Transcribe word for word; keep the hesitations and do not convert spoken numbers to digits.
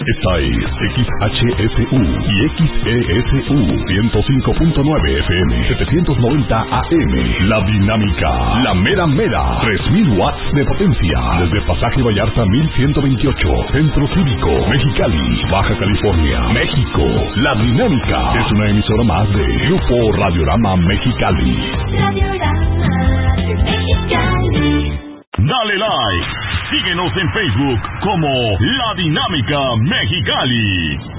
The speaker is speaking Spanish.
Esta es X H S U y X E S U ciento cinco punto nueve F M, setecientos noventa A M. La Dinámica, la mera mera, tres mil watts de potencia. Desde Pasaje Vallarta mil ciento veintiocho, Centro Cívico, Mexicali, Baja California, México. La Dinámica es una emisora más de Grupo Radiorama Mexicali. Radiorama Mexicali. Dale like. Síguenos en Facebook como La Dinámica Mexicali.